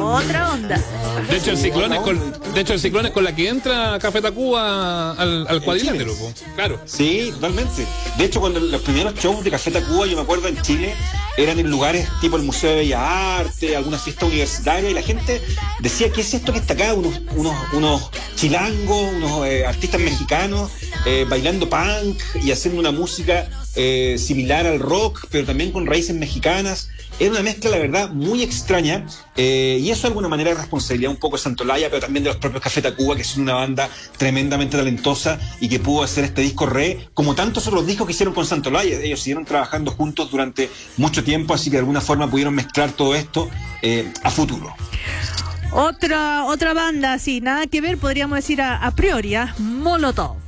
otra onda. De hecho, el ciclón es con la que entra Café Tacuba al cuadrilátero, po. Claro. Sí, totalmente. De hecho, cuando los primeros shows de Café Tacuba, yo me acuerdo en Chile, eran en lugares tipo el Museo de Bellas Artes, alguna fiesta universitaria, y la gente decía, ¿qué es esto que está acá? Unos chilangos, unos artistas mexicanos bailando punk y haciendo una música similar al rock, pero también con raíces mexicanas. Era una mezcla, la verdad, muy extraña, y eso de alguna manera es responsabilidad un poco de Santolaya, pero también de los propios Café Tacuba, que son una banda tremendamente talentosa y que pudo hacer este disco como tantos otros discos que hicieron con Santolaya. Ellos siguieron trabajando juntos durante mucho tiempo, así que de alguna forma pudieron mezclar todo esto a futuro. Otra banda, sí, nada que ver, podríamos decir a priori, Molotov.